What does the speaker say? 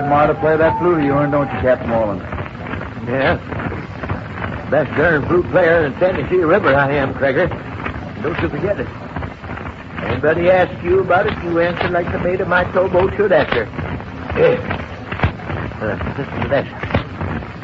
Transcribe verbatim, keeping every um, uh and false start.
smart to play that flute of yours, don't you, Captain Wallen? Yeah. Best darn flute player in Tennessee River I am, Craiger. Don't you forget it. Anybody asks you about it, you answer like the mate of my towboat should answer. Here. Uh, listen to this.